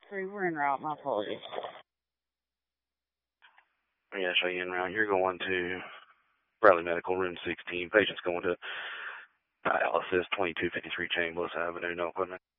3, we're en route. My apologies. Yeah, show you en route. You're going to Bradley Medical, room 16. Patient's going to dialysis, 2253 Chambliss Avenue, no equipment.